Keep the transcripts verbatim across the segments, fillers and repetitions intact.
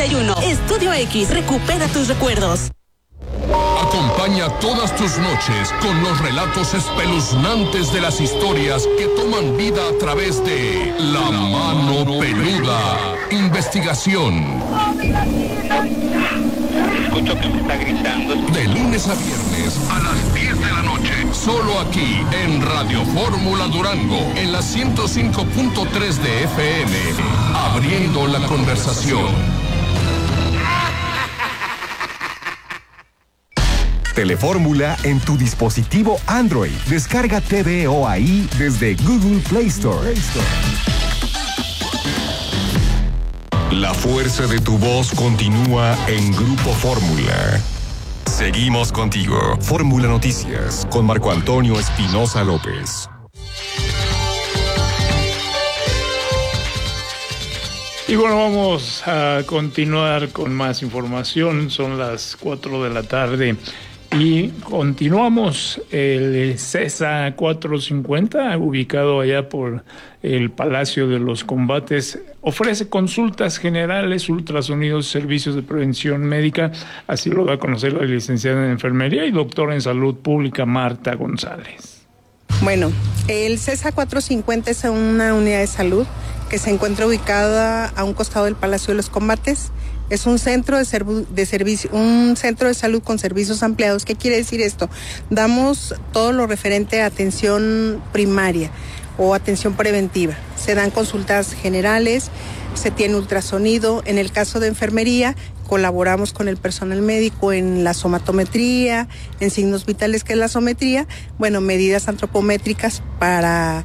y uno. Estudio X, recupera tus recuerdos. Acompaña todas tus noches con los relatos espeluznantes de las historias que toman vida a través de La Mano Peluda. Investigación. Escucho que me está gritando. De lunes a viernes a las diez de la noche. Solo aquí en Radio Fórmula Durango. En la ciento cinco punto tres de F M. Abriendo la conversación. Telefórmula en tu dispositivo Android. Descarga T V O ahí desde Google Play Store. La fuerza de tu voz continúa en Grupo Fórmula. Seguimos contigo. Fórmula Noticias con Marco Antonio Espinosa López. Y bueno, vamos a continuar con más información. Son las cuatro de la tarde. Y continuamos. El CESA cuatrocientos cincuenta, ubicado allá por el Palacio de los Combates, ofrece consultas generales, ultrasonidos, servicios de prevención médica. Así lo da a conocer la licenciada en enfermería y doctora en salud pública Marta González. Bueno, el CESA cuatrocientos cincuenta es una unidad de salud que se encuentra ubicada a un costado del Palacio de los Combates. Es un centro de, serv- de servicio, un centro de salud con servicios ampliados. ¿Qué quiere decir esto? Damos todo lo referente a atención primaria o atención preventiva. Se dan consultas generales, se tiene ultrasonido. En el caso de enfermería, colaboramos con el personal médico en la somatometría, en signos vitales, que es la sometría, bueno, medidas antropométricas para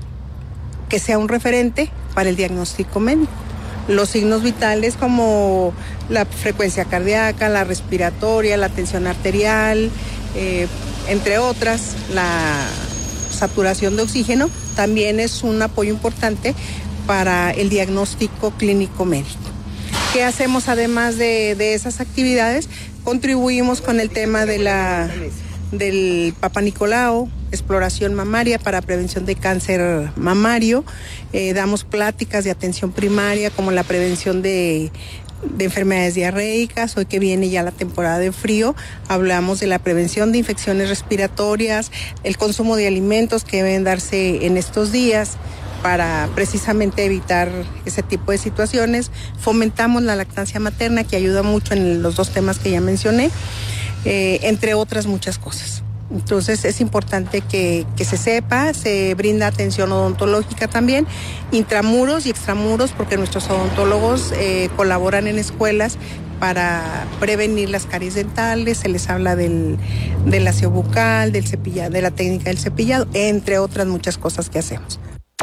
que sea un referente para el diagnóstico médico. Los signos vitales como la frecuencia cardíaca, la respiratoria, la tensión arterial, eh, entre otras, la saturación de oxígeno, también es un apoyo importante para el diagnóstico clínico médico. ¿Qué hacemos además de, de esas actividades? Contribuimos con el tema de la, del Papa Nicolau, exploración mamaria para prevención de cáncer mamario, eh, damos pláticas de atención primaria como la prevención de, de enfermedades diarreicas. Hoy que viene ya la temporada de frío, hablamos de la prevención de infecciones respiratorias, el consumo de alimentos que deben darse en estos días para precisamente evitar ese tipo de situaciones. Fomentamos la lactancia materna, que ayuda mucho en los dos temas que ya mencioné, eh, entre otras muchas cosas. Entonces es importante que, que se sepa, se brinda atención odontológica también, intramuros y extramuros, porque nuestros odontólogos eh, colaboran en escuelas para prevenir las caries dentales. Se les habla del, del aseo bucal, del cepillado, de la técnica del cepillado, entre otras muchas cosas que hacemos.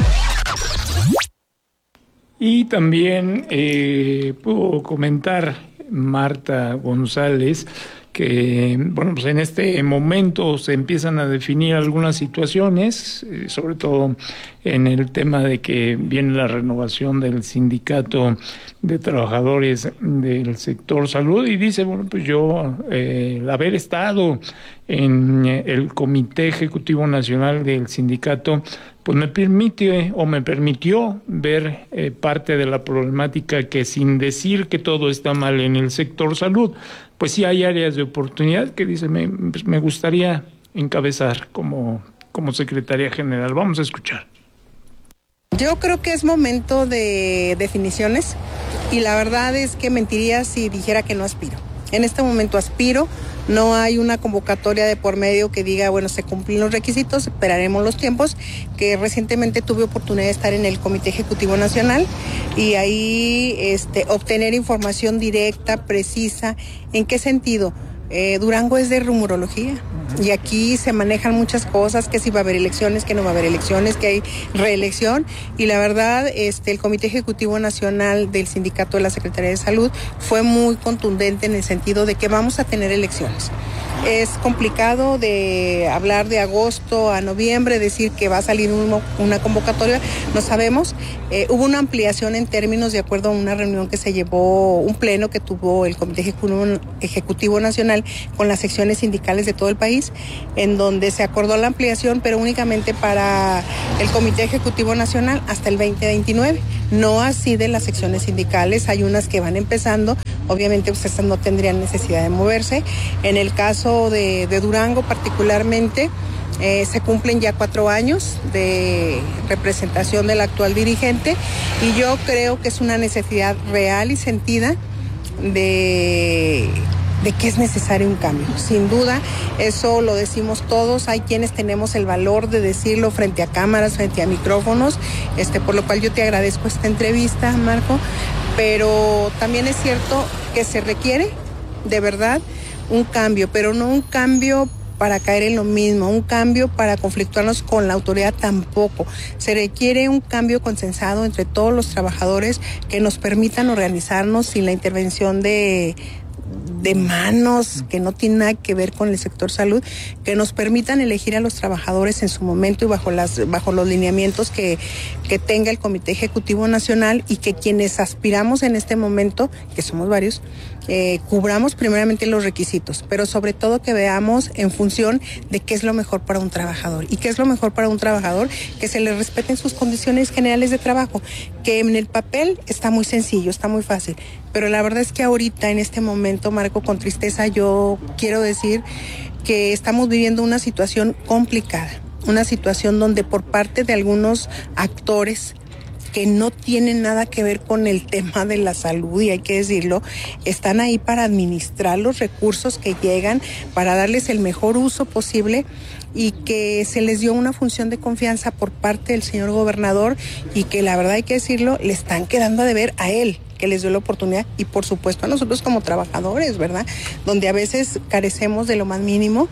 Y también eh, puedo comentar Marta González que, bueno, pues en este momento se empiezan a definir algunas situaciones, eh, sobre todo en el tema de que viene la renovación del sindicato de trabajadores del sector salud, y dice, bueno, pues yo, eh, el haber estado en el Comité Ejecutivo Nacional del sindicato, pues me permite o me permitió ver eh, parte de la problemática que, sin decir que todo está mal en el sector salud, pues sí hay áreas de oportunidad que dice, me, pues me gustaría encabezar como, como secretaria general. Vamos a escuchar. Yo creo que es momento de definiciones y la verdad es que mentiría si dijera que no aspiro. En este momento aspiro, no hay una convocatoria de por medio que diga, bueno, se cumplen los requisitos, esperaremos los tiempos, que recientemente tuve oportunidad de estar en el Comité Ejecutivo Nacional y ahí este, obtener información directa, precisa. ¿En qué sentido? Eh, Durango es de rumorología y aquí se manejan muchas cosas, que si va a haber elecciones, que no va a haber elecciones, que hay reelección, y la verdad este, el Comité Ejecutivo Nacional del Sindicato de la Secretaría de Salud fue muy contundente en el sentido de que vamos a tener elecciones. Es complicado de hablar de agosto a noviembre, decir que va a salir uno, una convocatoria, no sabemos. Eh, hubo una ampliación en términos de acuerdo a una reunión que se llevó, un pleno que tuvo el Comité Ejecutivo, Ejecutivo Nacional con las secciones sindicales de todo el país, en donde se acordó la ampliación, pero únicamente para el Comité Ejecutivo Nacional hasta el veinte veintinueve. No así de las secciones sindicales, hay unas que van empezando, obviamente pues estas no tendrían necesidad de moverse. En el caso de, de Durango particularmente, eh, se cumplen ya cuatro años de representación del actual dirigente y yo creo que es una necesidad real y sentida de... de que es necesario un cambio. Sin duda, eso lo decimos todos, hay quienes tenemos el valor de decirlo frente a cámaras, frente a micrófonos, este, por lo cual yo te agradezco esta entrevista, Marco, pero también es cierto que se requiere, de verdad, un cambio, pero no un cambio para caer en lo mismo, un cambio para conflictuarnos con la autoridad tampoco. Se requiere un cambio consensado entre todos los trabajadores que nos permitan organizarnos sin la intervención de de manos que no tienen nada que ver con el sector salud, que nos permitan elegir a los trabajadores en su momento y bajo las bajo los lineamientos que, que tenga el Comité Ejecutivo Nacional y que quienes aspiramos en este momento, que somos varios, eh, cubramos primeramente los requisitos, pero sobre todo que veamos en función de qué es lo mejor para un trabajador. ¿Y qué es lo mejor para un trabajador? Que se le respeten sus condiciones generales de trabajo, que en el papel está muy sencillo, está muy fácil, pero la verdad es que ahorita, en este momento, Marco, con tristeza, yo quiero decir que estamos viviendo una situación complicada, una situación donde por parte de algunos actores que no tienen nada que ver con el tema de la salud, y hay que decirlo, están ahí para administrar los recursos que llegan, para darles el mejor uso posible, y que se les dio una función de confianza por parte del señor gobernador y que la verdad hay que decirlo, le están quedando a deber a él, que les dio la oportunidad, y por supuesto a nosotros como trabajadores, ¿verdad? Donde a veces carecemos de lo más mínimo,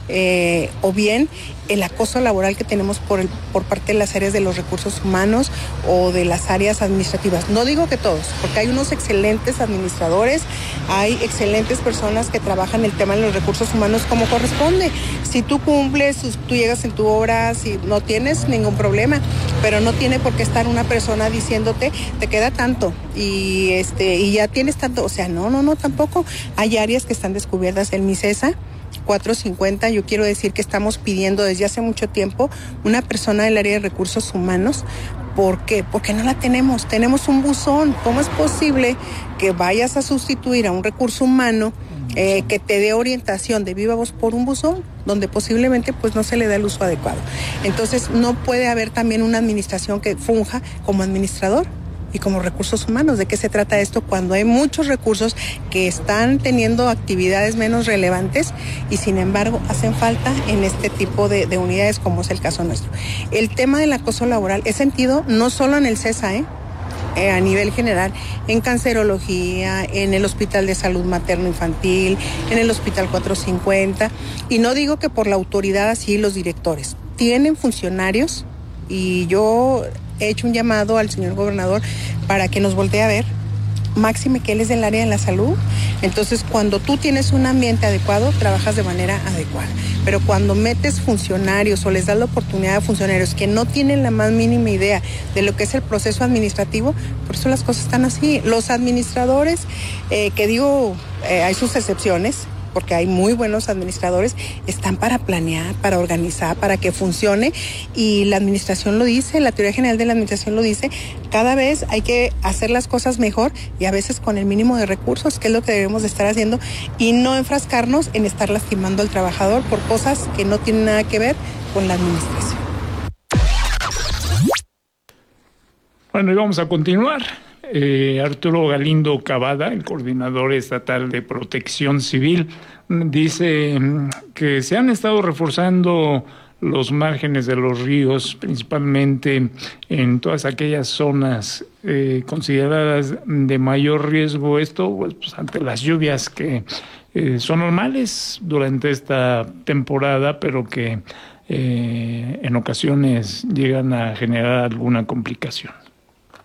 eh, o bien el acoso laboral que tenemos por, el, por parte de las áreas de los recursos humanos o de las áreas administrativas. No digo que todos, porque hay unos excelentes administradores, hay excelentes personas que trabajan el tema de los recursos humanos como corresponde. Si tú cumples, tú llegas en tu hora, si no tienes ningún problema, pero no tiene por qué estar una persona diciéndote, te queda tanto y este y ya tienes tanto. O sea, no, no, no, tampoco. Hay áreas que están descubiertas en MICESA cuatrocientos cincuenta, yo quiero decir que estamos pidiendo desde hace mucho tiempo una persona del área de recursos humanos. ¿Por qué? Porque no la tenemos, tenemos un buzón. ¿Cómo es posible que vayas a sustituir a un recurso humano eh, que te dé orientación de viva voz por un buzón donde posiblemente pues no se le da el uso adecuado? Entonces no puede haber también una administración que funja como administrador y como recursos humanos. ¿De qué se trata esto cuando hay muchos recursos que están teniendo actividades menos relevantes y sin embargo hacen falta en este tipo de, de unidades como es el caso nuestro? El tema del acoso laboral es sentido no solo en el CESA, ¿eh? Eh, a nivel general, en cancerología, en el Hospital de Salud Materno-Infantil, en el Hospital cuatrocientos cincuenta, y no digo que por la autoridad así los directores, tienen funcionarios y yo he hecho un llamado al señor gobernador para que nos voltee a ver, máxime que él es del área de la salud. Entonces, cuando tú tienes un ambiente adecuado, trabajas de manera adecuada. Pero cuando metes funcionarios o les das la oportunidad a funcionarios que no tienen la más mínima idea de lo que es el proceso administrativo, por eso las cosas están así. Los administradores, eh, que digo, eh, hay sus excepciones, porque hay muy buenos administradores, están para planear, para organizar, para que funcione, y la administración lo dice, la teoría general de la administración lo dice, cada vez hay que hacer las cosas mejor y a veces con el mínimo de recursos, que es lo que debemos de estar haciendo, y no enfrascarnos en estar lastimando al trabajador por cosas que no tienen nada que ver con la administración. Bueno, y vamos a continuar. Eh, Arturo Galindo Cavada, el coordinador estatal de Protección Civil, dice que se han estado reforzando los márgenes de los ríos, principalmente en todas aquellas zonas eh, consideradas de mayor riesgo. Esto pues, ante las lluvias que eh, son normales durante esta temporada, pero que eh, en ocasiones llegan a generar alguna complicación.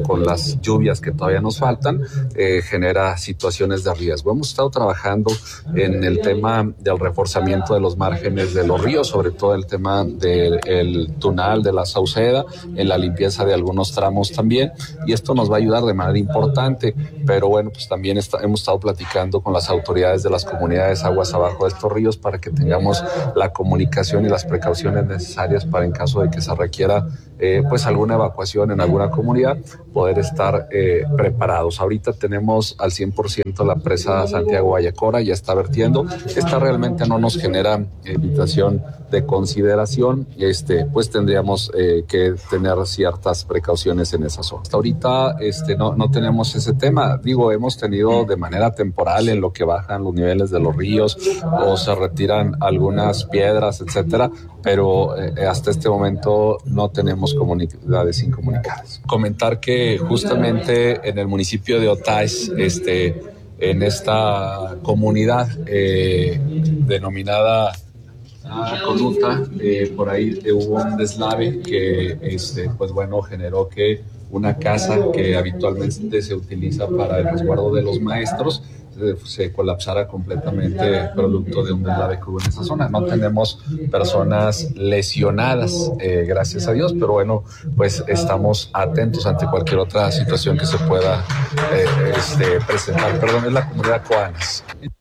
con las lluvias que todavía nos faltan, eh, genera situaciones de riesgo. Hemos estado trabajando en el tema del reforzamiento de los márgenes de los ríos, sobre todo el tema del Tunal, de la Sauceda, en la limpieza de algunos tramos también, y esto nos va a ayudar de manera importante, pero bueno, pues también está, hemos estado platicando con las autoridades de las comunidades aguas abajo de estos ríos para que tengamos la comunicación y las precauciones necesarias para, en caso de que se requiera eh, pues alguna evacuación en alguna comunidad, poder estar eh, preparados. Ahorita tenemos al cien por ciento la presa Santiago Vallacora, ya está vertiendo. Esta realmente no nos genera evitación de consideración, este, pues tendríamos eh, que tener ciertas precauciones en esa zona. Hasta ahorita este, no, no tenemos ese tema. Digo, hemos tenido de manera temporal en lo que bajan los niveles de los ríos o se retiran algunas piedras, etcétera, pero eh, hasta este momento no tenemos comunidades incomunicadas. Comentar que justamente en el municipio de Otais, este, en esta comunidad eh, denominada Ah, Conuta, eh, por ahí eh, hubo un deslave que, este, pues bueno, generó que una casa que habitualmente se utiliza para el resguardo de los maestros eh, se colapsara completamente producto de un deslave que hubo en esa zona. No tenemos personas lesionadas, eh, gracias a Dios, pero bueno, pues estamos atentos ante cualquier otra situación que se pueda eh, este, presentar. Perdón, es la comunidad Coanas.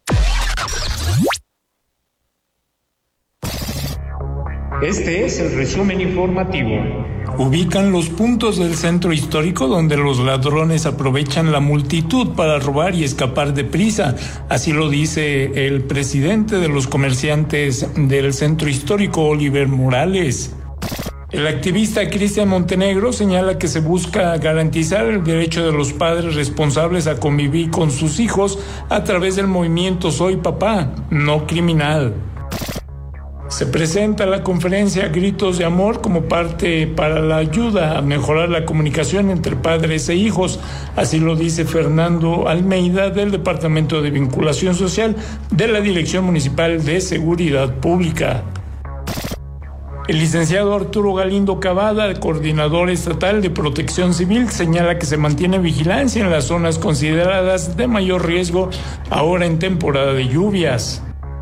Este es el resumen informativo. Ubican los puntos del centro histórico donde los ladrones aprovechan la multitud para robar y escapar deprisa. Así lo dice el presidente de los comerciantes del centro histórico, Oliver Morales. El activista Cristian Montenegro señala que se busca garantizar el derecho de los padres responsables a convivir con sus hijos a través del movimiento Soy Papá, no criminal. Se presenta la conferencia Gritos de Amor como parte para la ayuda a mejorar la comunicación entre padres e hijos. Así lo dice Fernando Almeida del Departamento de Vinculación Social de la Dirección Municipal de Seguridad Pública. El licenciado Arturo Galindo Cavada, coordinador estatal de Protección Civil, señala que se mantiene vigilancia en las zonas consideradas de mayor riesgo ahora en temporada de lluvias.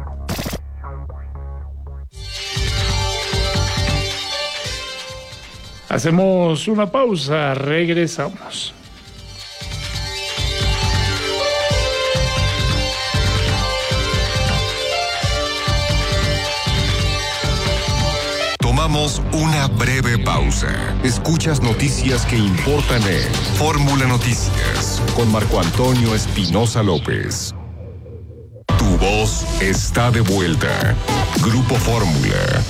Hacemos una pausa, regresamos. Tomamos una breve pausa. Escuchas noticias que importan en Fórmula Noticias con Marco Antonio Espinosa López. Tu voz está de vuelta. Grupo Fórmula.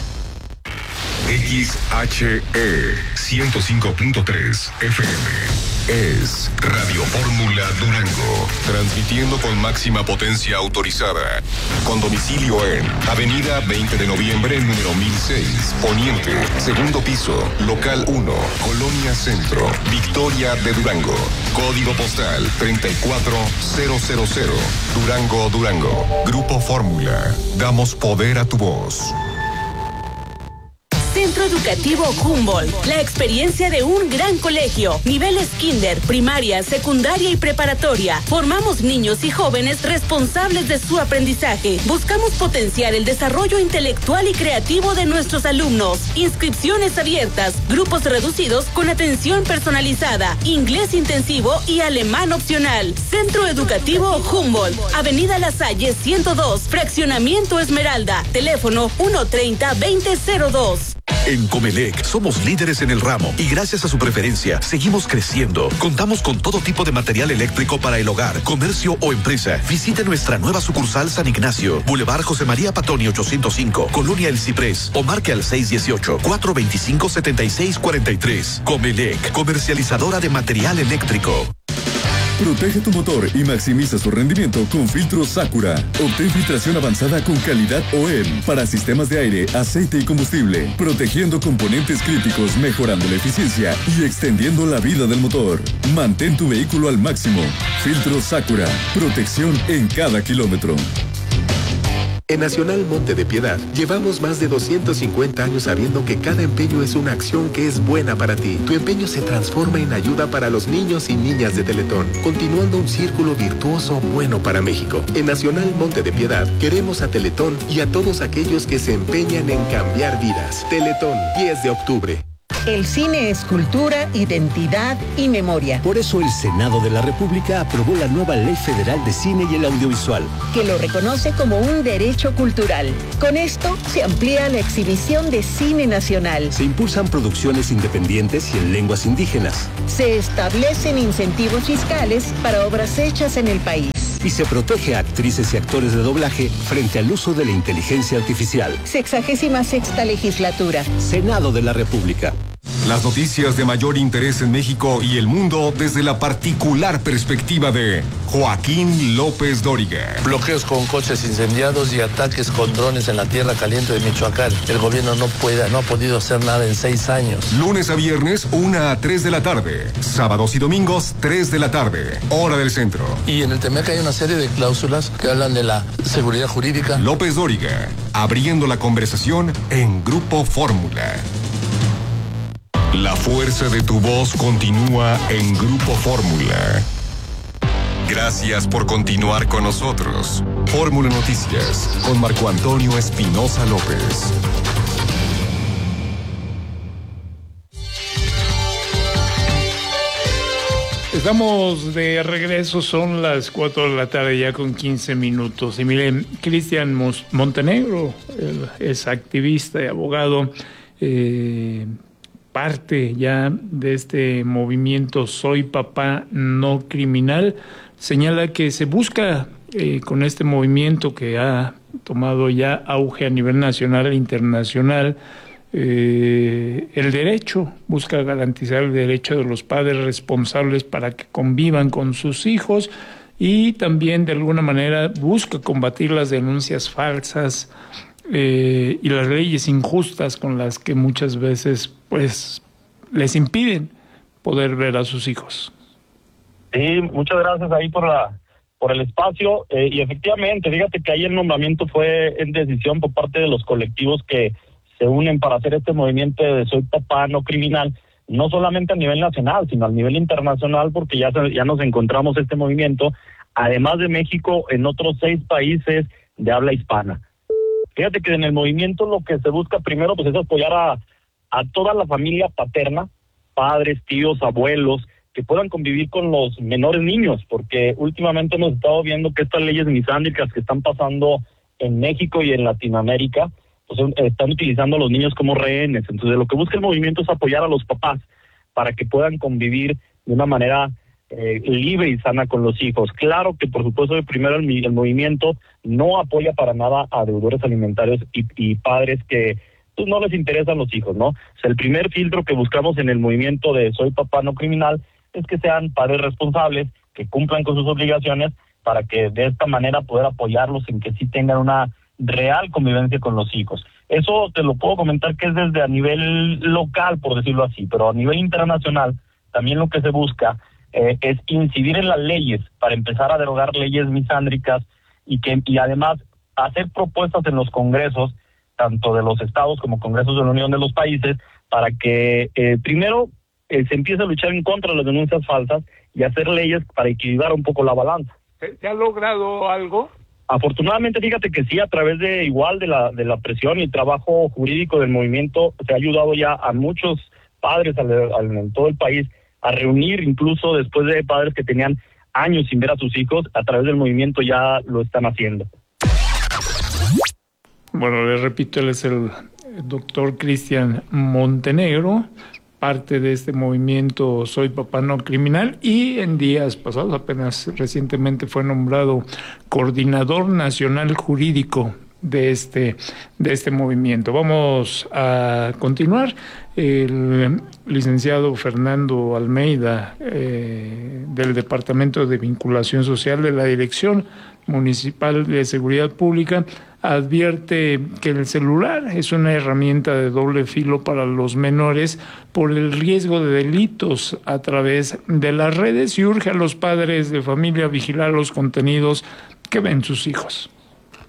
X H E ciento cinco punto tres F M es Radio Fórmula Durango, transmitiendo con máxima potencia autorizada, con domicilio en Avenida veinte de noviembre, número mil seis, Poniente, segundo piso, local uno, Colonia Centro, Victoria de Durango, código postal treinta y cuatro mil, Durango, Durango. Grupo Fórmula, damos poder a tu voz. Centro Educativo Humboldt, la experiencia de un gran colegio, niveles kinder, primaria, secundaria y preparatoria. Formamos niños y jóvenes responsables de su aprendizaje. Buscamos potenciar el desarrollo intelectual y creativo de nuestros alumnos. Inscripciones abiertas, grupos reducidos con atención personalizada, inglés intensivo y alemán opcional. Centro Educativo Humboldt, Avenida La Salle ciento dos, Fraccionamiento Esmeralda, teléfono uno treinta, veinte cero dos. En Comelec somos líderes en el ramo y gracias a su preferencia seguimos creciendo. Contamos con todo tipo de material eléctrico para el hogar, comercio o empresa. Visite nuestra nueva sucursal San Ignacio, Boulevard José María Patoni ochocientos cinco, Colonia El Ciprés, o marque al seis uno ocho, cuatro dos cinco, siete seis cuatro tres. Comelec, comercializadora de material eléctrico. Protege tu motor y maximiza su rendimiento con filtros Sakura. Obtén filtración avanzada con calidad O E M para sistemas de aire, aceite y combustible, protegiendo componentes críticos, mejorando la eficiencia y extendiendo la vida del motor. Mantén tu vehículo al máximo. Filtros Sakura. Protección en cada kilómetro. En Nacional Monte de Piedad, llevamos más de doscientos cincuenta años sabiendo que cada empeño es una acción que es buena para ti. Tu empeño se transforma en ayuda para los niños y niñas de Teletón, continuando un círculo virtuoso bueno para México. En Nacional Monte de Piedad, queremos a Teletón y a todos aquellos que se empeñan en cambiar vidas. Teletón, diez de octubre. El cine es cultura, identidad y memoria. Por eso el Senado de la República aprobó la nueva Ley Federal de Cine y el Audiovisual, que lo reconoce como un derecho cultural. Con esto se amplía la exhibición de cine nacional. Se impulsan producciones independientes y en lenguas indígenas. Se establecen incentivos fiscales para obras hechas en el país. Y se protege a actrices y actores de doblaje frente al uso de la inteligencia artificial. Sexagésima sexta legislatura. Senado de la República. Las noticias de mayor interés en México y el mundo desde la particular perspectiva de Joaquín López Dóriga. Bloqueos con coches incendiados y ataques con drones en la tierra caliente de Michoacán. El gobierno no puede, no ha podido hacer nada en seis años. Lunes a viernes, una a tres de la tarde. Sábados y domingos, tres de la tarde. Hora del centro. Y en el T M E C hay una serie de cláusulas que hablan de la seguridad jurídica. López Dóriga, abriendo la conversación en Grupo Fórmula. La fuerza de tu voz continúa en Grupo Fórmula. Gracias por continuar con nosotros. Fórmula Noticias con Marco Antonio Espinosa López. Estamos de regreso, son las cuatro de la tarde ya con quince minutos. Y miren, Cristian Montenegro es activista y abogado, eh, parte ya de este movimiento Soy Papá No Criminal. Señala que se busca eh, con este movimiento que ha tomado ya auge a nivel nacional e internacional, eh, el derecho, busca garantizar el derecho de los padres responsables para que convivan con sus hijos, y también de alguna manera busca combatir las denuncias falsas eh, y las leyes injustas con las que muchas veces pues les impiden poder ver a sus hijos. Sí, muchas gracias ahí por la por el espacio, eh, y efectivamente, fíjate que ahí el nombramiento fue en decisión por parte de los colectivos que se unen para hacer este movimiento de Soy Papá No Criminal, no solamente a nivel nacional, sino a nivel internacional, porque ya, ya nos encontramos este movimiento, además de México, en otros seis países de habla hispana. Fíjate que en el movimiento lo que se busca primero pues es apoyar a, a toda la familia paterna, padres, tíos, abuelos, que puedan convivir con los menores niños, porque últimamente hemos estado viendo que estas leyes misándricas que están pasando en México y en Latinoamérica, pues están utilizando a los niños como rehenes. Entonces lo que busca el movimiento es apoyar a los papás para que puedan convivir de una manera eh, libre y sana con los hijos. Claro que por supuesto de primero el, el movimiento no apoya para nada a deudores alimentarios y, y padres que pues, no les interesan los hijos, ¿no? O sea, el primer filtro que buscamos en el movimiento de Soy Papá No Criminal es que sean padres responsables, que cumplan con sus obligaciones, para que de esta manera poder apoyarlos en que sí tengan una real convivencia con los hijos. Eso te lo puedo comentar que es desde a nivel local, por decirlo así, pero a nivel internacional también lo que se busca eh, es incidir en las leyes para empezar a derogar leyes misándricas y que y además hacer propuestas en los congresos, tanto de los estados como congresos de la Unión de los Países, para que eh, primero eh, se empiece a luchar en contra de las denuncias falsas y hacer leyes para equilibrar un poco la balanza. ¿Se ha logrado algo? Afortunadamente, fíjate que sí, a través de igual de la de la presión y el trabajo jurídico del movimiento, se ha ayudado ya a muchos padres al, al, en todo el país a reunir, incluso después de padres que tenían años sin ver a sus hijos, a través del movimiento ya lo están haciendo. Bueno, les repito, él es el doctor Cristian Montenegro, parte de este movimiento Soy Papá No Criminal, y en días pasados, apenas recientemente, fue nombrado coordinador nacional jurídico de este, de este movimiento. Vamos a continuar. El licenciado Fernando Almeida, eh, del Departamento de Vinculación Social de la Dirección Municipal de Seguridad Pública, advierte que el celular es una herramienta de doble filo para los menores por el riesgo de delitos a través de las redes, y urge a los padres de familia a vigilar los contenidos que ven sus hijos.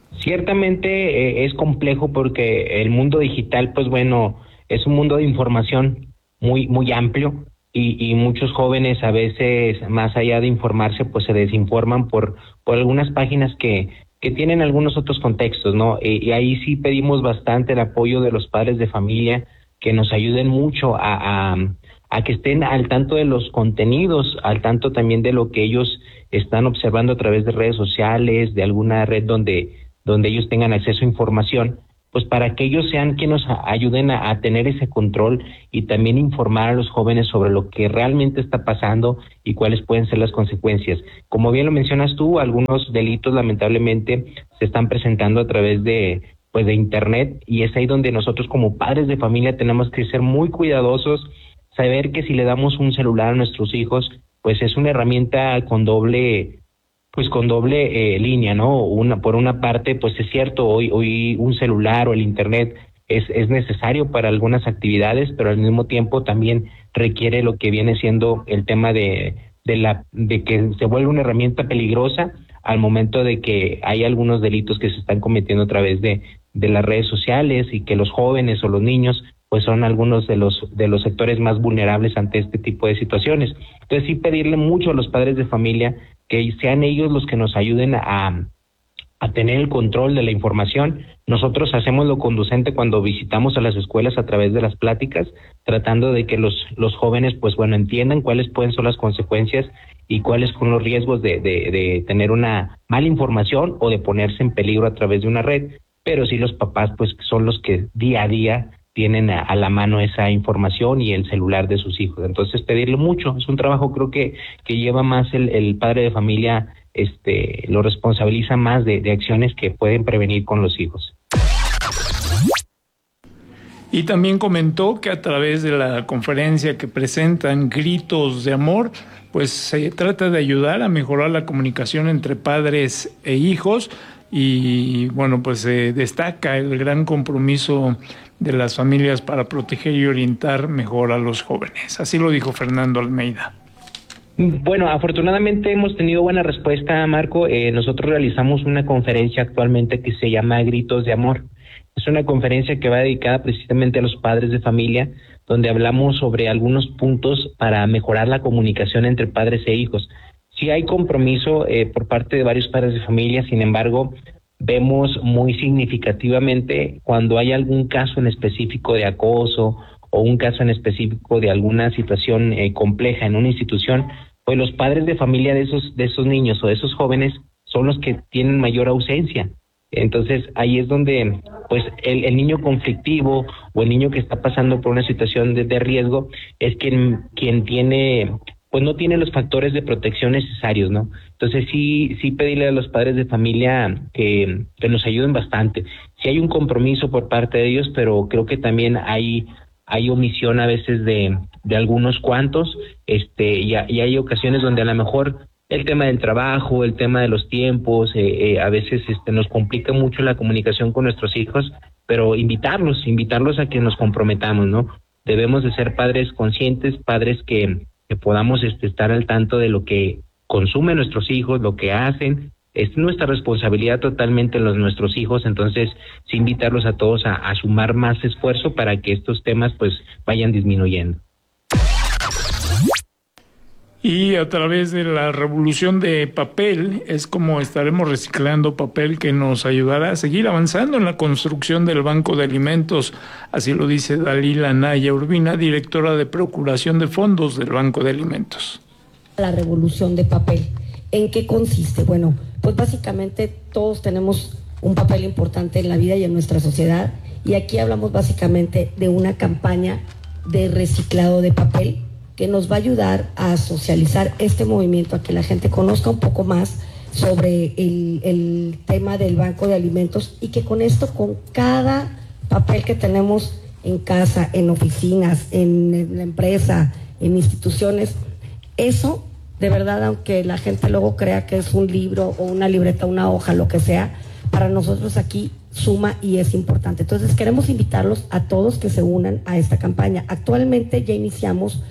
Ciertamente eh, es complejo porque el mundo digital, pues bueno, es un mundo de información muy muy amplio y, y muchos jóvenes a veces, más allá de informarse, pues se desinforman por, por algunas páginas que, que tienen algunos otros contextos, ¿no? Y, y ahí sí pedimos bastante el apoyo de los padres de familia, que nos ayuden mucho a, a, a que estén al tanto de los contenidos, al tanto también de lo que ellos están observando a través de redes sociales, de alguna red donde donde ellos tengan acceso a información, pues para que ellos sean quienes nos ayuden a, a tener ese control y también informar a los jóvenes sobre lo que realmente está pasando y cuáles pueden ser las consecuencias. Como bien lo mencionas tú, algunos delitos lamentablemente se están presentando a través de pues de internet, y es ahí donde nosotros como padres de familia tenemos que ser muy cuidadosos, saber que si le damos un celular a nuestros hijos, pues es una herramienta con doble pues con doble eh, línea, ¿no? Una, por una parte, pues es cierto, hoy hoy un celular o el internet es, es necesario para algunas actividades, pero al mismo tiempo también requiere lo que viene siendo el tema de, de, la, de que se vuelve una herramienta peligrosa al momento de que hay algunos delitos que se están cometiendo a través de, de las redes sociales, y que los jóvenes o los niños pues son algunos de los de los sectores más vulnerables ante este tipo de situaciones. Entonces sí pedirle mucho a los padres de familia que sean ellos los que nos ayuden a, a tener el control de la información. Nosotros hacemos lo conducente cuando visitamos a las escuelas a través de las pláticas, tratando de que los, los jóvenes pues bueno entiendan cuáles pueden ser las consecuencias y cuáles son los riesgos de, de, de tener una mala información o de ponerse en peligro a través de una red, pero sí los papás pues son los que día a día tienen a, a la mano esa información y el celular de sus hijos. Entonces pedirle mucho, es un trabajo creo que, que lleva más el, el padre de familia, este, lo responsabiliza más de, de acciones que pueden prevenir con los hijos. Y también comentó que a través de la conferencia que presentan Gritos de Amor, pues se trata de ayudar a mejorar la comunicación entre padres e hijos, y bueno, pues se destaca el gran compromiso de las familias para proteger y orientar mejor a los jóvenes. Así lo dijo Fernando Almeida. Bueno, afortunadamente hemos tenido buena respuesta, Marco. Eh, nosotros realizamos una conferencia actualmente que se llama Gritos de Amor. Es una conferencia que va dedicada precisamente a los padres de familia, donde hablamos sobre algunos puntos para mejorar la comunicación entre padres e hijos. Sí hay compromiso eh, por parte de varios padres de familia, sin embargo, vemos muy significativamente cuando hay algún caso en específico de acoso o un caso en específico de alguna situación eh, compleja en una institución, pues los padres de familia de esos de esos niños o de esos jóvenes son los que tienen mayor ausencia. Entonces ahí es donde pues el, el niño conflictivo o el niño que está pasando por una situación de, de riesgo es quien quien tiene pues no tiene los factores de protección necesarios, ¿no? Entonces sí sí pedirle a los padres de familia que, que nos ayuden bastante. Sí hay un compromiso por parte de ellos, pero creo que también hay hay omisión a veces de, de algunos cuantos, este y, a, y hay ocasiones donde a lo mejor el tema del trabajo, el tema de los tiempos, eh, eh, a veces este nos complica mucho la comunicación con nuestros hijos, pero invitarlos, invitarlos a que nos comprometamos, ¿no? Debemos de ser padres conscientes, padres que que podamos este, estar al tanto de lo que consumen nuestros hijos, lo que hacen. Es nuestra responsabilidad totalmente los nuestros hijos, entonces sí invitarlos a todos a, a sumar más esfuerzo para que estos temas pues vayan disminuyendo. Y a través de la revolución de papel es como estaremos reciclando papel que nos ayudará a seguir avanzando en la construcción del Banco de Alimentos. Así lo dice Dalila Naya Urbina, directora de Procuración de Fondos del Banco de Alimentos. La revolución de papel, ¿en qué consiste? Bueno, pues básicamente todos tenemos un papel importante en la vida y en nuestra sociedad, y aquí hablamos básicamente de una campaña de reciclado de papel que nos va a ayudar a socializar este movimiento, a que la gente conozca un poco más sobre el, el tema del Banco de Alimentos, y que con esto, con cada papel que tenemos en casa, en oficinas, en, en la empresa, en instituciones, eso de verdad, aunque la gente luego crea que es un libro o una libreta, una hoja, lo que sea, para nosotros aquí suma y es importante. Entonces queremos invitarlos a todos que se unan a esta campaña. Actualmente ya iniciamos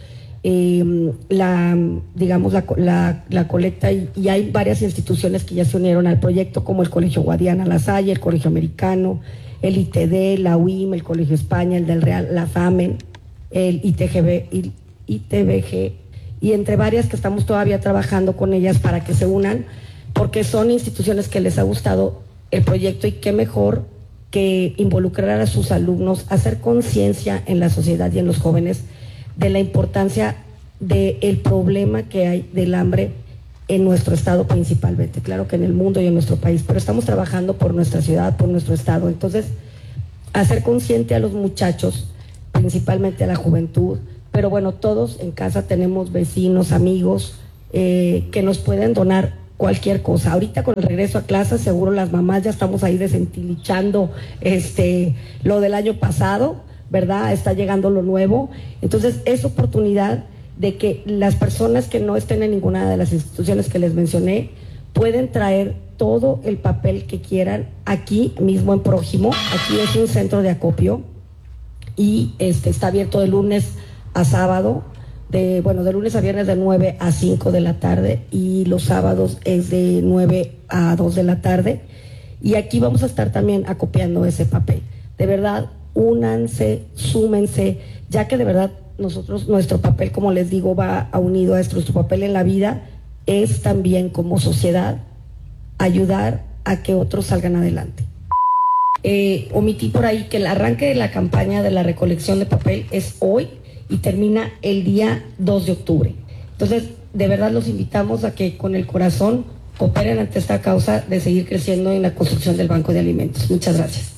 eh, la, digamos, la, la, la colecta y, y hay varias instituciones que ya se unieron al proyecto, como el Colegio Guadiana La Salle, el Colegio Americano, el I T D, la U I M, el Colegio España, el del Real, la FAMEN, el I T G B, el I T B G, y entre varias que estamos todavía trabajando con ellas para que se unan, porque son instituciones que les ha gustado el proyecto y qué mejor que involucrar a sus alumnos, hacer conciencia en la sociedad y en los jóvenes de la importancia del problema que hay del hambre en nuestro estado principalmente, claro que en el mundo y en nuestro país, pero estamos trabajando por nuestra ciudad, por nuestro estado. Entonces, hacer consciente a los muchachos, principalmente a la juventud, pero bueno, todos en casa tenemos vecinos, amigos, eh, que nos pueden donar cualquier cosa. Ahorita con el regreso a clase, seguro las mamás ya estamos ahí desentilichando este, lo del año pasado, ¿verdad? Está llegando lo nuevo. Entonces, es oportunidad de que las personas que no estén en ninguna de las instituciones que les mencioné pueden traer todo el papel que quieran aquí mismo en Prójimo. Aquí es un centro de acopio y este, está abierto de lunes a sábado, de, bueno, de lunes a viernes de nueve a cinco de la tarde y los sábados es de nueve a dos de la tarde. Y aquí vamos a estar también acopiando ese papel. De verdad, únanse, súmense, ya que de verdad nosotros, nuestro papel, como les digo, va a unido a esto. Nuestro papel en la vida es también como sociedad ayudar a que otros salgan adelante. Eh, omití por ahí que el arranque de la campaña de la recolección de papel es hoy y termina el día dos de octubre. Entonces, de verdad los invitamos a que con el corazón cooperen ante esta causa de seguir creciendo en la construcción del Banco de Alimentos. Muchas gracias.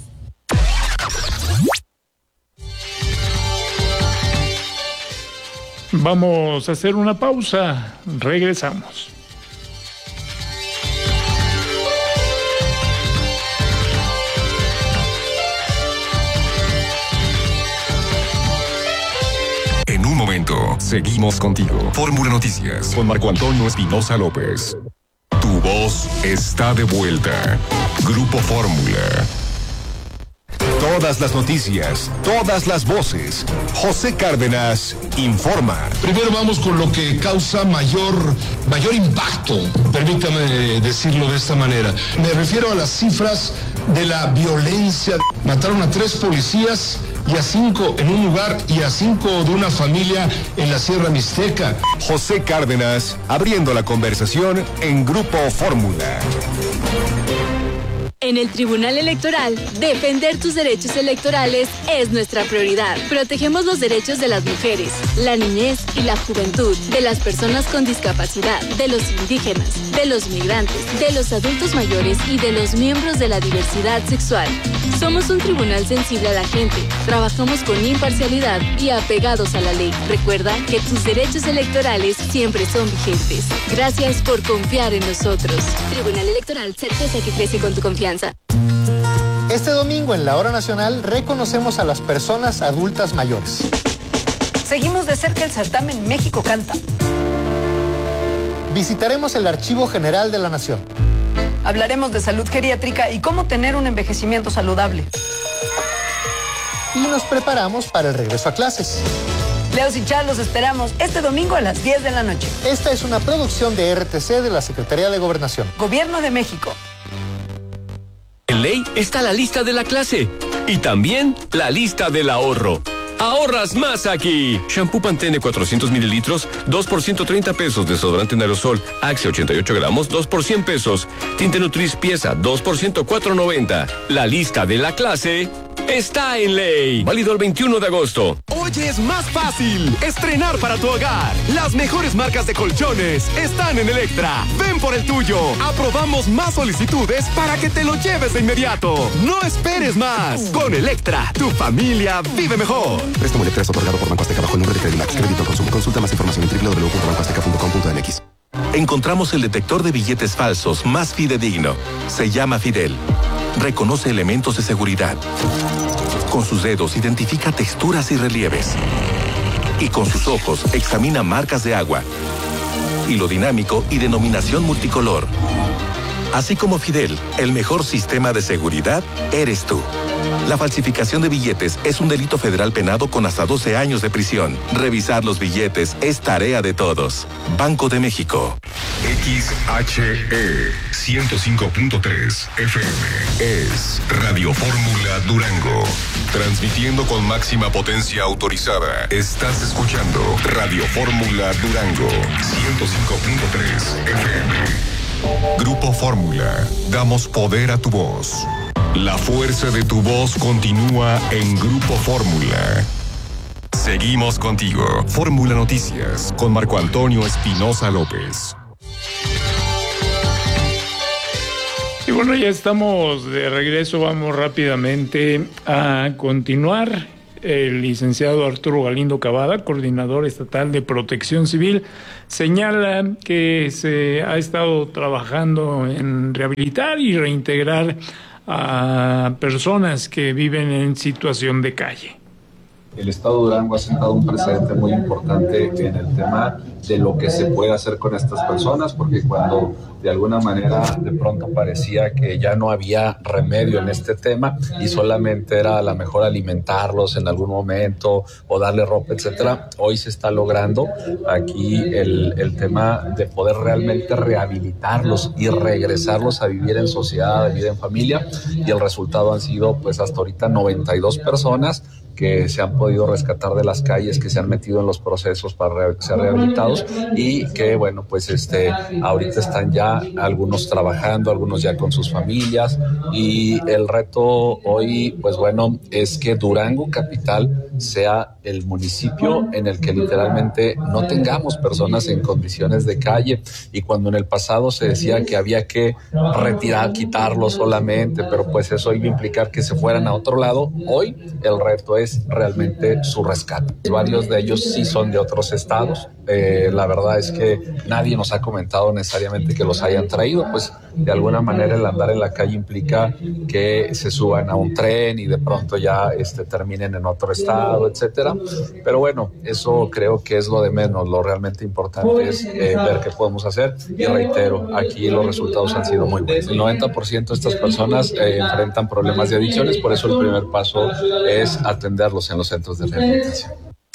Vamos a hacer una pausa. Regresamos. En un momento, seguimos contigo. Fórmula Noticias con Marco Antonio Espinosa López. Tu voz está de vuelta. Grupo Fórmula. Todas las noticias, todas las voces. José Cárdenas informa. Primero vamos con lo que causa mayor, mayor impacto, permítame decirlo de esta manera. Me refiero a las cifras de la violencia. Mataron a tres policías y a cinco en un lugar y a cinco de una familia en la Sierra Mixteca. José Cárdenas abriendo la conversación en Grupo Fórmula. En el Tribunal Electoral, defender tus derechos electorales es nuestra prioridad. Protegemos los derechos de las mujeres, la niñez y la juventud, de las personas con discapacidad, de los indígenas, de los migrantes, de los adultos mayores y de los miembros de la diversidad sexual. Somos un tribunal sensible a la gente, trabajamos con imparcialidad y apegados a la ley. Recuerda que tus derechos electorales siempre son vigentes. Gracias por confiar en nosotros. Tribunal Electoral, certeza que crece con tu confianza. Este domingo en la Hora Nacional reconocemos a las personas adultas mayores. Seguimos de cerca el certamen México Canta. Visitaremos el Archivo General de la Nación. Hablaremos de salud geriátrica y cómo tener un envejecimiento saludable. Y nos preparamos para el regreso a clases. Leos y Char, los esperamos este domingo a las diez de la noche. Esta es una producción de R T C de la Secretaría de Gobernación. Gobierno de México. En ley está la lista de la clase y también la lista del ahorro. ¡Ahorras más aquí! Shampoo Pantene cuatrocientos mililitros, dos por ciento treinta pesos. Desodorante en aerosol Axe ochenta y ocho gramos, dos por cien pesos. Tinte Nutris pieza, dos por ciento cuatro noventa. La lista de la clase está en ley. Válido el veintiuno de agosto. Hoy es más fácil estrenar para tu hogar. Las mejores marcas de colchones están en Electra. Ven por el tuyo. Aprobamos más solicitudes para que te lo lleves de inmediato. No esperes más. Con Electra, tu familia vive mejor. Préstamo Electra es otorgado por Banco Azteca bajo el nombre de Credimax. Crédito al consumo. Consulta más información en doble u doble u doble u punto banco azteca punto com punto m x. Encontramos el detector de billetes falsos más fidedigno. Se llama Fidel. Reconoce elementos de seguridad. Con sus dedos identifica texturas y relieves. Y con sus ojos examina marcas de agua. Hilo dinámico y denominación multicolor. Así como Fidel, el mejor sistema de seguridad eres tú. La falsificación de billetes es un delito federal penado con hasta doce años de prisión. Revisar los billetes es tarea de todos. Banco de México. X H E ciento cinco punto tres F M es Radio Fórmula Durango. Transmitiendo con máxima potencia autorizada. Estás escuchando Radio Fórmula Durango ciento cinco punto tres F M. Grupo Fórmula. Damos poder a tu voz. La fuerza de tu voz continúa en Grupo Fórmula. Seguimos contigo. Fórmula Noticias con Marco Antonio Espinosa López. Y bueno, ya estamos de regreso. Vamos rápidamente a continuar. El licenciado Arturo Galindo Cavada, coordinador estatal de Protección Civil, señala que se ha estado trabajando en rehabilitar y reintegrar a personas que viven en situación de calle. El Estado de Durango ha sentado un precedente muy importante en el tema de lo que se puede hacer con estas personas, porque cuando de alguna manera de pronto parecía que ya no había remedio en este tema y solamente era a lo mejor alimentarlos en algún momento o darle ropa, etcétera, hoy se está logrando aquí el, el tema de poder realmente rehabilitarlos y regresarlos a vivir en sociedad, a vivir en familia, y el resultado han sido pues hasta ahorita noventa y dos personas que se han podido rescatar de las calles, que se han metido en los procesos para ser rehabilitados y que, bueno, pues este, ahorita están ya algunos trabajando, algunos ya con sus familias, y el reto hoy, pues bueno, es que Durango Capital sea el municipio en el que literalmente no tengamos personas en condiciones de calle, y cuando en el pasado se decía que había que retirar, quitarlos solamente, pero pues eso iba a implicar que se fueran a otro lado, hoy el reto es realmente su rescate. Varios de ellos sí son de otros estados. Eh, la verdad es que nadie nos ha comentado necesariamente que los hayan traído, pues de alguna manera el andar en la calle implica que se suban a un tren y de pronto ya este, terminen en otro estado, etcétera. Pero bueno, eso creo que es lo de menos. Lo realmente importante es eh, ver qué podemos hacer, y reitero, aquí los resultados han sido muy buenos. El noventa por ciento de estas personas eh, enfrentan problemas de adicciones, por eso el primer paso es atender en los centros de rehabilitación.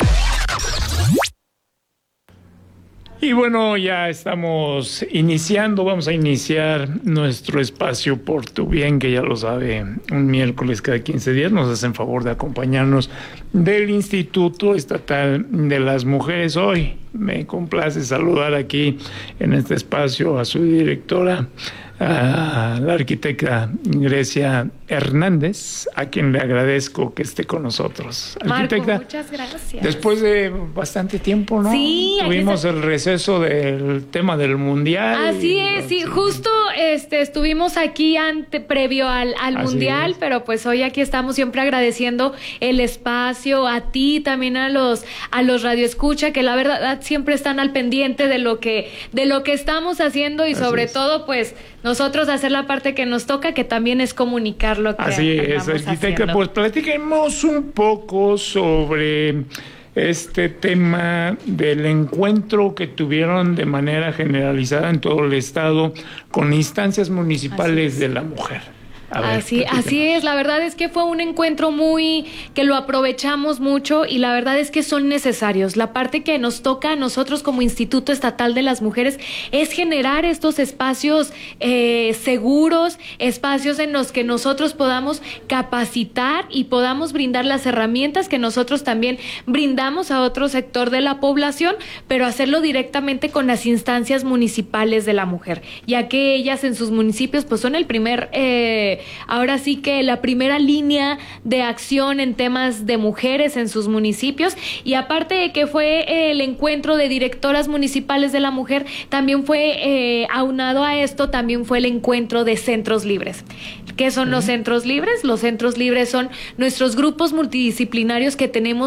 Y bueno, ya estamos iniciando, vamos a iniciar nuestro espacio Por Tu Bien, que ya lo sabe, un miércoles cada quince días nos hacen favor de acompañarnos del Instituto Estatal de las Mujeres. Hoy me complace saludar aquí en este espacio a su directora, a la arquitecta Grecia Hernández, a quien le agradezco que esté con nosotros. Arquitecta, Marco, muchas gracias. Después de bastante tiempo, ¿no? Sí, tuvimos el receso del tema del mundial. Así es, sí, justo este estuvimos aquí ante previo al, al mundial, es. Pero pues hoy aquí estamos siempre agradeciendo el espacio, a ti, también a los a los radioescucha, que la verdad siempre están al pendiente de lo que de lo que estamos haciendo, y Así sobre es. todo pues nosotros hacer la parte que nos toca, que también es comunicar lo que Así es, arquitecta, pues platiquemos un poco sobre este tema del encuentro que tuvieron de manera generalizada en todo el estado con instancias municipales de la mujer. A ver, así, así es, la verdad es que fue un encuentro muy, que lo aprovechamos mucho, y la verdad es que son necesarios. La parte que nos toca a nosotros como Instituto Estatal de las Mujeres es generar estos espacios eh, seguros, espacios en los que nosotros podamos capacitar y podamos brindar las herramientas que nosotros también brindamos a otro sector de la población, pero hacerlo directamente con las instancias municipales de la mujer, ya que ellas en sus municipios pues son el primer... Eh, ahora sí que la primera línea de acción en temas de mujeres en sus municipios. Y aparte de que fue el encuentro de directoras municipales de la mujer, también fue eh, aunado a esto, también fue el encuentro de centros libres. ¿Qué son uh-huh. los centros libres? Los centros libres son nuestros grupos multidisciplinarios que tenemos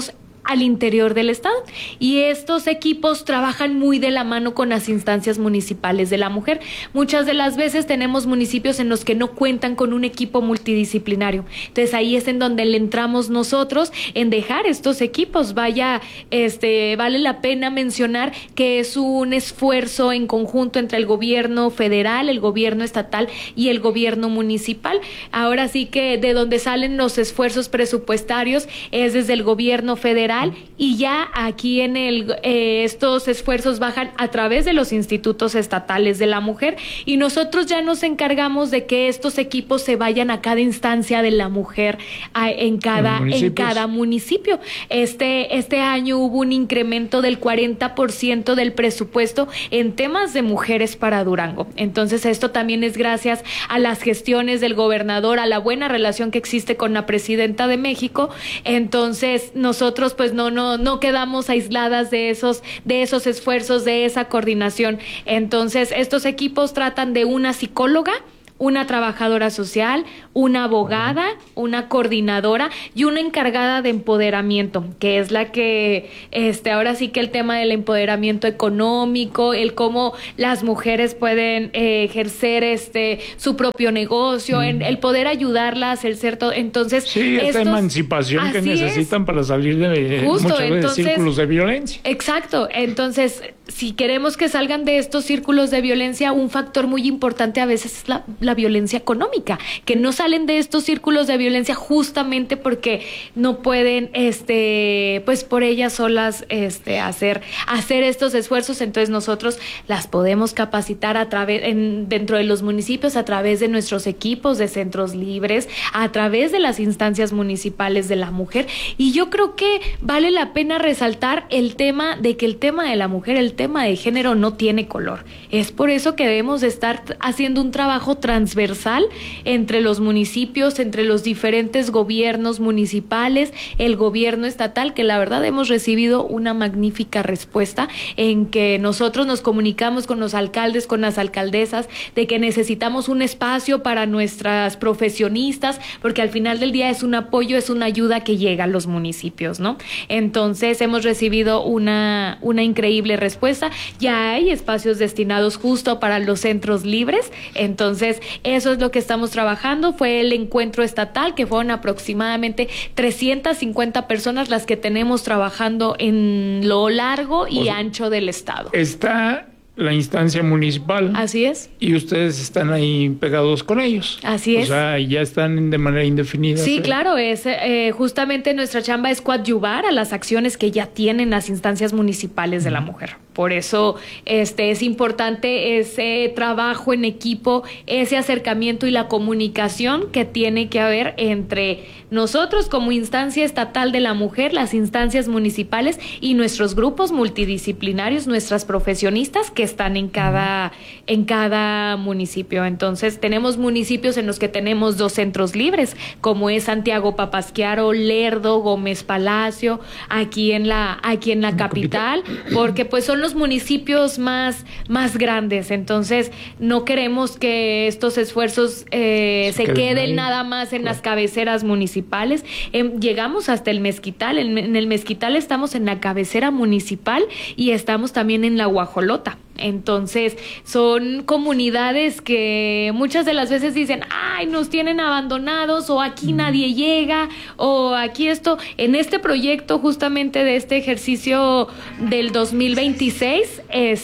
al interior del estado. Y estos equipos trabajan muy de la mano con las instancias municipales de la mujer. Muchas de las veces tenemos municipios en los que no cuentan con un equipo multidisciplinario. Entonces ahí es en donde le entramos nosotros en dejar estos equipos. Vaya, este, vale la pena mencionar que es un esfuerzo en conjunto entre el gobierno federal, el gobierno estatal y el gobierno municipal. Ahora sí que de donde salen los esfuerzos presupuestarios es desde el gobierno federal, y ya aquí en el eh, estos esfuerzos bajan a través de los institutos estatales de la mujer, y nosotros ya nos encargamos de que estos equipos se vayan a cada instancia de la mujer a, en cada en cada municipio. Este este año hubo un incremento del cuarenta por ciento del presupuesto en temas de mujeres para Durango. Entonces esto también es gracias a las gestiones del gobernador, a la buena relación que existe con la presidenta de México. Entonces nosotros pues no no no quedamos aisladas de esos de esos esfuerzos, de esa coordinación. Entonces estos equipos tratan de una psicóloga, una trabajadora social, una abogada, una coordinadora y una encargada de empoderamiento, que es la que, este, ahora sí que el tema del empoderamiento económico, el cómo las mujeres pueden eh, ejercer este su propio negocio, mm. en, el poder ayudarlas, el ser todo. Entonces, sí, esta estos, emancipación que necesitan es. para salir de Justo, muchas veces entonces, círculos de violencia. Exacto. Entonces, si queremos que salgan de estos círculos de violencia, un factor muy importante a veces es la la violencia económica, que no salen de estos círculos de violencia justamente porque no pueden, este, pues por ellas solas, este, hacer, hacer estos esfuerzos. Entonces nosotros las podemos capacitar a través, en, dentro de los municipios, a través de nuestros equipos de centros libres, a través de las instancias municipales de la mujer. Y yo creo que vale la pena resaltar el tema de que el tema de la mujer, el tema de género no tiene color. Es por eso que debemos de estar haciendo un trabajo transversal transversal entre los municipios, entre los diferentes gobiernos municipales, el gobierno estatal, que la verdad hemos recibido una magnífica respuesta en que nosotros nos comunicamos con los alcaldes, con las alcaldesas, de que necesitamos un espacio para nuestras profesionistas, porque al final del día es un apoyo, es una ayuda que llega a los municipios, ¿no? Entonces hemos recibido una, una increíble respuesta. Ya hay espacios destinados justo para los centros libres. Entonces eso es lo que estamos trabajando. Fue el encuentro estatal, que fueron aproximadamente trescientas cincuenta personas las que tenemos trabajando en lo largo y o sea, ancho del estado. Está la instancia municipal. Así es. Y ustedes están ahí pegados con ellos. Así es. O sea, ya están de manera indefinida. Sí, claro, es eh, justamente nuestra chamba es coadyuvar a las acciones que ya tienen las instancias municipales de la mujer. Por eso este es importante ese trabajo en equipo, ese acercamiento y la comunicación que tiene que haber entre nosotros como instancia estatal de la mujer, las instancias municipales y nuestros grupos multidisciplinarios, nuestras profesionistas que están en cada en cada municipio. Entonces, tenemos municipios en los que tenemos dos centros libres, como es Santiago Papasquiaro, Lerdo, Gómez Palacio, aquí en la aquí en la capital, porque pues son los municipios más más grandes. Entonces, no queremos que estos esfuerzos eh, se, se queden ahí. Nada más en las cabeceras municipales. Eh, llegamos hasta el Mezquital. En, en el Mezquital estamos en la cabecera municipal y estamos también en la Guajolota. Entonces, son comunidades que muchas de las veces dicen, ay, nos tienen abandonados, o aquí nadie llega, o aquí esto. En este proyecto, justamente de este ejercicio del dos mil veintiséis,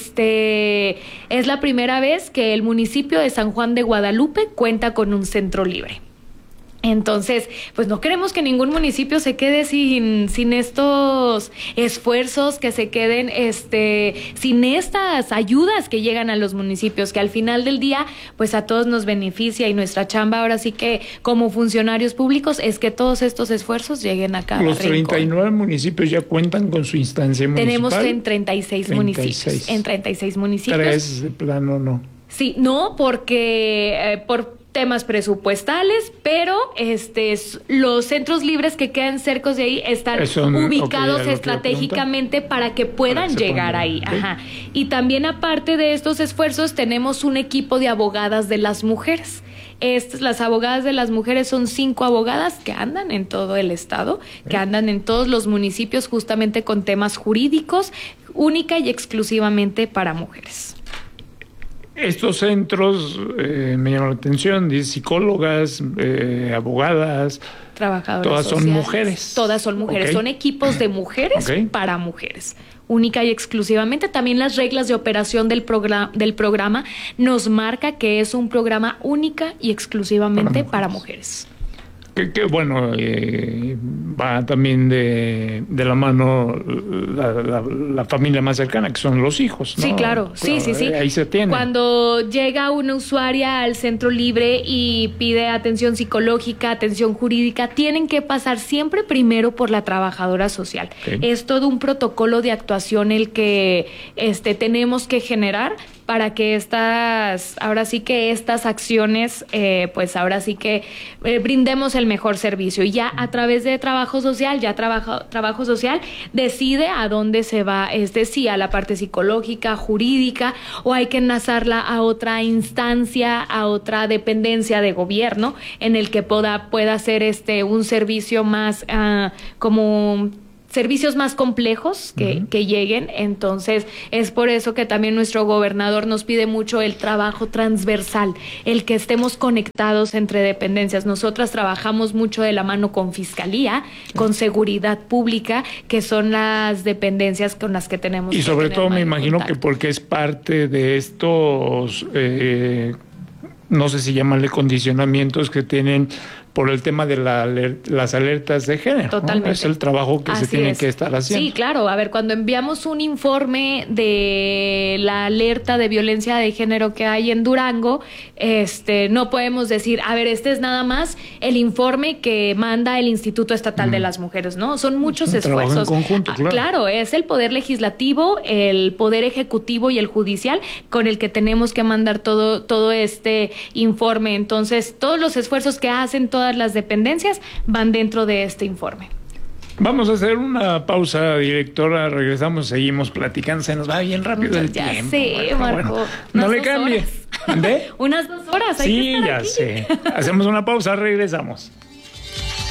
este, es la primera vez que el municipio de San Juan de Guadalupe cuenta con un centro libre. Entonces, pues no queremos que ningún municipio se quede sin sin estos esfuerzos, que se queden este sin estas ayudas que llegan a los municipios, que al final del día pues a todos nos beneficia, y nuestra chamba ahora sí que como funcionarios públicos es que todos estos esfuerzos lleguen a cada Los treinta y nueve rincón. Municipios ya cuentan con su instancia municipal. Tenemos en treinta y seis municipios. En treinta y seis municipios. Tres de plano no. Sí, no, porque eh, por temas presupuestales, pero este los centros libres que quedan cerca de ahí están Son, ubicados okay, estratégicamente para que puedan para que llegar ahí. Okay. Ajá. Y también aparte de estos esfuerzos tenemos un equipo de abogadas de las mujeres. Estas, las abogadas de las mujeres son cinco abogadas que andan en todo el estado, que andan en todos los municipios justamente con temas jurídicos, única y exclusivamente para mujeres. Estos centros eh, me llaman la atención, dice psicólogas, eh, abogadas, trabajadoras todas sociales, son mujeres. Todas son mujeres, okay. Son equipos de mujeres okay. para mujeres, única y exclusivamente. También las reglas de operación del, programa, del programa nos marca que es un programa única y exclusivamente para mujeres. Para mujeres. Que, que bueno, eh, va también de, de la mano la, la, la familia más cercana, que son los hijos, ¿no? Sí, claro, sí, sí, sí. Ahí se tiene. Cuando llega una usuaria al centro libre y pide atención psicológica, atención jurídica, tienen que pasar siempre primero por la trabajadora social. Okay. Es todo un protocolo de actuación el que este, tenemos que generar para que estas, ahora sí que estas acciones, eh, pues ahora sí que eh, brindemos el mejor servicio. Y ya a través de trabajo social, ya trabajo, trabajo social decide a dónde se va, este sí, a la parte psicológica, jurídica, o hay que enlazarla a otra instancia, a otra dependencia de gobierno, en el que pueda, pueda ser este un servicio más uh, como servicios más complejos que, uh-huh. que lleguen. Entonces es por eso que también nuestro gobernador nos pide mucho el trabajo transversal, el que estemos conectados entre dependencias. Nosotras trabajamos mucho de la mano con Fiscalía, sí. con Seguridad Pública, que son las dependencias con las que tenemos. Y que sobre todo me imagino contacto. que porque es parte de estos, eh, no sé si llamarle condicionamientos que tienen por el tema de la aler- las alertas de género. Totalmente. ¿no? Es el trabajo que Así se tiene es. que estar haciendo. Sí, claro. A ver, cuando enviamos un informe de la alerta de violencia de género que hay en Durango, este, no podemos decir, a ver, este es nada más el informe que manda el Instituto Estatal mm. de las Mujeres, ¿no? Son muchos es esfuerzos. En conjunto, claro. Ah, claro, es el Poder Legislativo, el Poder Ejecutivo y el Judicial con el que tenemos que mandar todo, todo este informe. Entonces, todos los esfuerzos que hacen todas las dependencias van dentro de este informe. Vamos a hacer una pausa, directora. Regresamos, seguimos platicando. Se nos va bien rápido el ya tiempo. sé, bueno, Marco. Bueno, no le cambie. ¿De? Unas dos horas. Hay sí, que estar ya aquí. sé. Hacemos una pausa, regresamos.